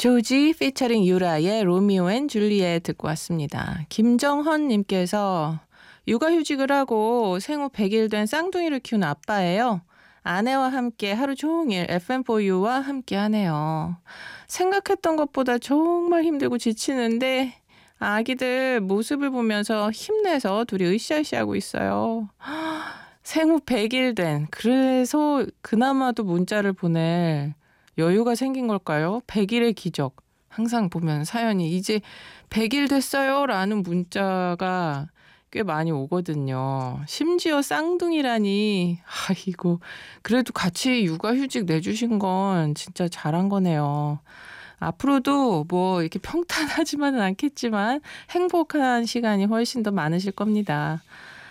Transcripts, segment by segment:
조지 피처링 유라의 로미오 앤 줄리엣 듣고 왔습니다. 김정헌님께서 육아휴직을 하고 생후 100일 된 쌍둥이를 키운 아빠예요. 아내와 함께 하루 종일 FM4U와 함께 하네요. 생각했던 것보다 정말 힘들고 지치는데 아기들 모습을 보면서 힘내서 둘이 으쌰으쌰하고 있어요. 생후 100일 된, 그래서 그나마도 문자를 보낼 여유가 생긴 걸까요? 100일의 기적. 항상 보면 사연이 이제 100일 됐어요 라는 문자가 꽤 많이 오거든요. 심지어 쌍둥이라니, 아이고, 그래도 같이 육아휴직 내주신 건 진짜 잘한 거네요. 앞으로도 뭐 이렇게 평탄하지만은 않겠지만 행복한 시간이 훨씬 더 많으실 겁니다.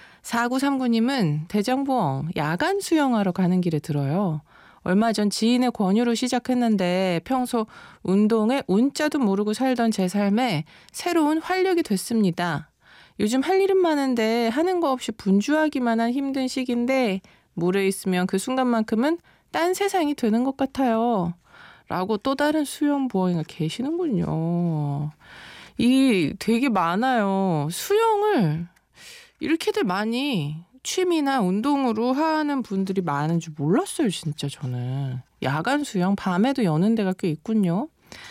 4939님은 대장부엉 야간 수영하러 가는 길에 들어요. 얼마 전 지인의 권유로 시작했는데 평소 운동에 운자도 모르고 살던 제 삶에 새로운 활력이 됐습니다. 요즘 할 일은 많은데 하는 거 없이 분주하기만 한 힘든 시기인데 물에 있으면 그 순간만큼은 딴 세상이 되는 것 같아요. 라고 또 다른 수영부엉이가 계시는군요. 이 되게 많아요. 수영을 이렇게들 많이 취미나 운동으로 하는 분들이 많은 줄 몰랐어요, 진짜 저는. 야간 수영, 밤에도 여는 데가 꽤 있군요.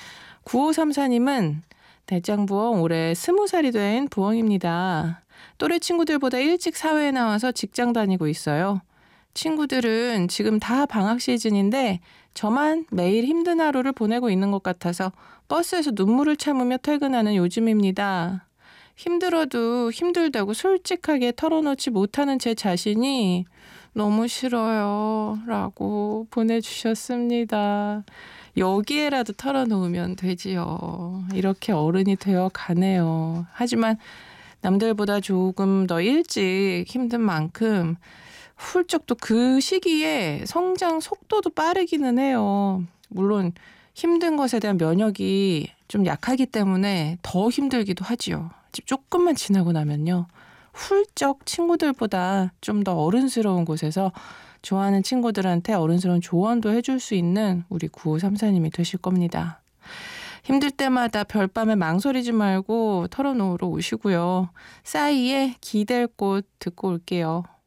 9534님은 대장부엉 올해 20살이 된 부엉입니다. 또래 친구들보다 일찍 사회에 나와서 직장 다니고 있어요. 친구들은 지금 다 방학 시즌인데 저만 매일 힘든 하루를 보내고 있는 것 같아서 버스에서 눈물을 참으며 퇴근하는 요즘입니다. 힘들어도 힘들다고 솔직하게 털어놓지 못하는 제 자신이 너무 싫어요. 라고 보내주셨습니다. 여기에라도 털어놓으면 되지요. 이렇게 어른이 되어 가네요. 하지만 남들보다 조금 더 일찍 힘든 만큼 훌쩍 또 그 시기에 성장 속도도 빠르기는 해요. 물론 힘든 것에 대한 면역이 좀 약하기 때문에 더 힘들기도 하지요. 조금만 지나고 나면요. 훌쩍 친구들보다 좀 더 어른스러운 곳에서 좋아하는 친구들한테 어른스러운 조언도 해줄 수 있는 우리 9534님이 되실 겁니다. 힘들 때마다 별밤에 망설이지 말고 털어놓으러 오시고요. 싸이의 기댈 꽃 듣고 올게요.